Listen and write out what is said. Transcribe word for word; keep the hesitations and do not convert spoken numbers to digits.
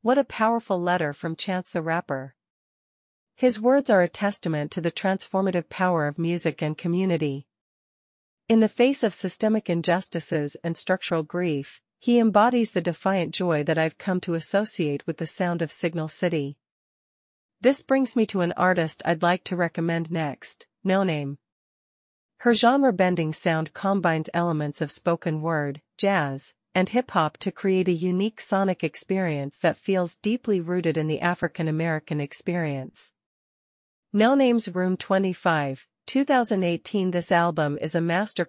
What a powerful letter from Chance the Rapper. His words are a testament to the transformative power of music and community. In the face of systemic injustices and structural grief, he embodies the defiant joy that I've come to associate with the sound of Signal City. This brings me to an artist I'd like to recommend next, Noname. Her genre-bending sound combines elements of spoken word, jazz, and hip-hop to create a unique sonic experience that feels deeply rooted in the African American experience. Noname's Room twenty-five, two thousand eighteen. This album is a masterclass